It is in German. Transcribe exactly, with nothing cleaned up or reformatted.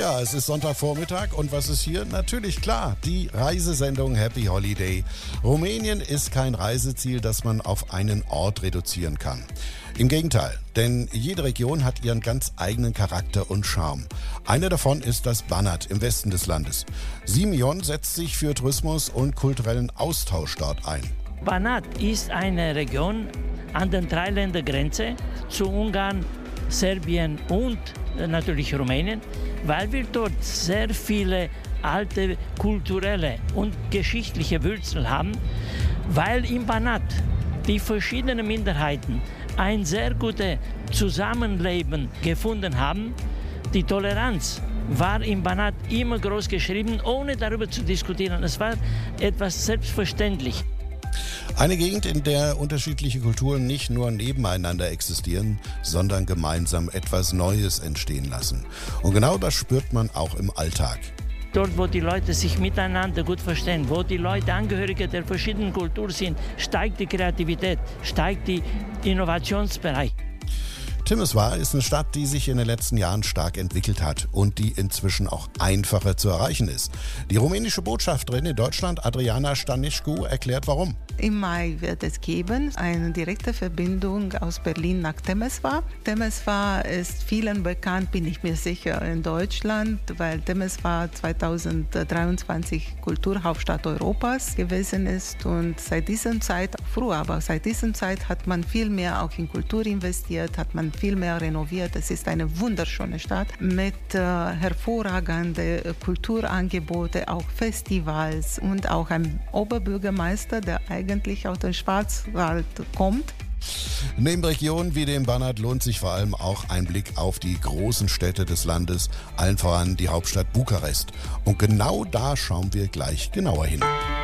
Ja, es ist Sonntagvormittag und was ist hier? Natürlich klar, die Reisesendung Happy Holiday. Rumänien ist kein Reiseziel, das man auf einen Ort reduzieren kann. Im Gegenteil, denn jede Region hat ihren ganz eigenen Charakter und Charme. Eine davon ist das Banat im Westen des Landes. Simeon setzt sich für Tourismus und kulturellen Austausch dort ein. Banat ist eine Region an der Dreiländergrenze zu Ungarn, Serbien und natürlich Rumänien, weil wir dort sehr viele alte kulturelle und geschichtliche Wurzeln haben, weil im Banat die verschiedenen Minderheiten ein sehr gutes Zusammenleben gefunden haben. Die Toleranz war im Banat immer groß geschrieben, ohne darüber zu diskutieren. Es war etwas selbstverständlich. Eine Gegend, in der unterschiedliche Kulturen nicht nur nebeneinander existieren, sondern gemeinsam etwas Neues entstehen lassen. Und genau das spürt man auch im Alltag. Dort, wo die Leute sich miteinander gut verstehen, wo die Leute Angehörige der verschiedenen Kulturen sind, steigt die Kreativität, steigt der Innovationsbereich. Timișoara ist eine Stadt, die sich in den letzten Jahren stark entwickelt hat und die inzwischen auch einfacher zu erreichen ist. Die rumänische Botschafterin in Deutschland, Adriana Stănescu, erklärt warum. Im Mai wird es geben eine direkte Verbindung aus Berlin nach Timișoara. Timișoara ist vielen bekannt, bin ich mir sicher, in Deutschland, weil Timișoara zweitausenddreiundzwanzig Kulturhauptstadt Europas gewesen ist. Und seit dieser Zeit, früher, aber seit dieser Zeit hat man viel mehr auch in Kultur investiert, hat man viel mehr renoviert. Es ist eine wunderschöne Stadt mit äh, hervorragenden Kulturangeboten, auch Festivals und auch ein Oberbürgermeister, der eigentlich aus dem Schwarzwald kommt. Neben Regionen wie dem Banat lohnt sich vor allem auch ein Blick auf die großen Städte des Landes, allen voran die Hauptstadt Bukarest. Und genau da schauen wir gleich genauer hin.